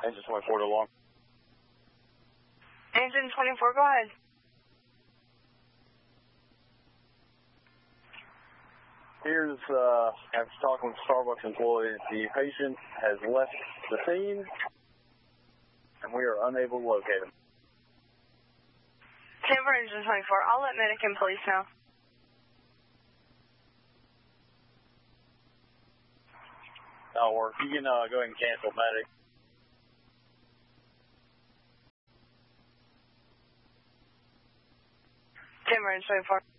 Engine 24 to long. Engine 24, go ahead. Here's, after talking with Starbucks employees, the patient has left the scene, and we are unable to locate him. Denver Engine 24, I'll let medic and police know. That'll work. You can go ahead and cancel medic. Denver Engine 24.